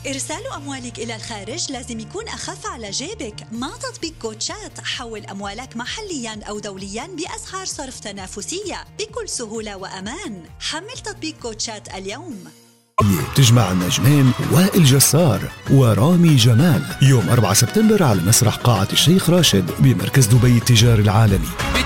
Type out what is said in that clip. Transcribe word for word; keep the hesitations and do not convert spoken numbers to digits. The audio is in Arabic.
إرسال أموالك إلى الخارج لازم يكون أخف على جيبك. مع تطبيق كوتشات حول أموالك محلياً أو دولياً بأسعار صرف تنافسية بكل سهولة وأمان. حمل تطبيق كوتشات اليوم. تجمع النجمين وائل جسار ورامي جمال يوم أربعة سبتمبر على مسرح قاعة الشيخ راشد بمركز دبي التجاري العالمي.